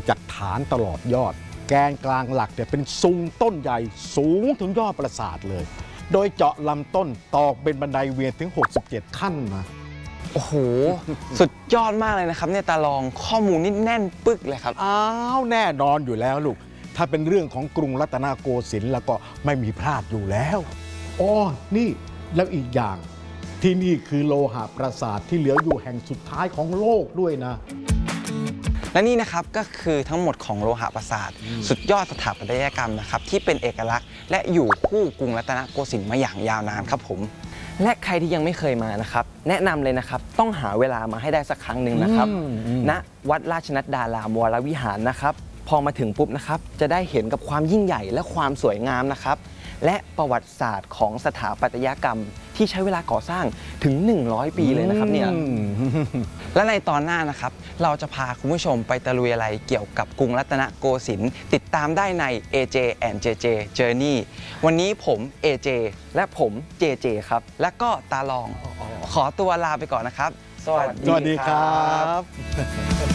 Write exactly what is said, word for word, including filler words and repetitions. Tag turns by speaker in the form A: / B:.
A: จากฐานตลอดยอดแกนกลางหลักเนี่ยเป็นซุงต้นใหญ่สูงถึงยอดปราสาทเลยโดยเจาะลำต้นตอกเป็นบันไดเวียนถึงหกสิบเจ็ดขั้นนะ
B: โอ้โหสุดยอดมากเลยนะครับเนี่ยตาลองข้อมูลนี่แน่นปึ๊กเลยครับ
A: อ้าวแน่นอนอยู่แล้วลูกถ้าเป็นเรื่องของกรุงรัตนโกสินทร์แล้วก็ไม่มีพลาดอยู่แล้วอ๋อนี่แล้วอีกอย่างที่นี่คือโลหะปราสาทที่เหลืออยู่แห่งสุดท้ายของโลกด้วยนะ
B: และนี่นะครับก็คือทั้งหมดของโลหะปราสาทสุดยอดสถาปัตยกรรมนะครับที่เป็นเอกลักษณ์และอยู่คู่กรุงรัตนโกสินทร์มาอย่างยาวนานครับผมและใครที่ยังไม่เคยมานะครับแนะนำเลยนะครับต้องหาเวลามาให้ได้สักครั้งหนึ่งนะครับณวัดราชนัดดารามวรวิหารนะครับพอมาถึงปุ๊บนะครับจะได้เห็นกับความยิ่งใหญ่และความสวยงามนะครับและประวัติศาสตร์ของสถาปัตยกรรมที่ใช้เวลาก่อสร้างถึงหนึ่งร้อยปีเลยนะครับเนี่ยและในตอนหน้านะครับเราจะพาคุณผู้ชมไปตะลุยอะไรเกี่ยวกับกรุงรัตนโกสินทร์ติดตามได้ใน เอ เจ แอนด์ เจ เจ Journey วันนี้ผม เอ เจ และผม เจ เจ ครับและก็ตาลองขอตัวลาไปก่อนนะครับ
A: สวัสดีครับ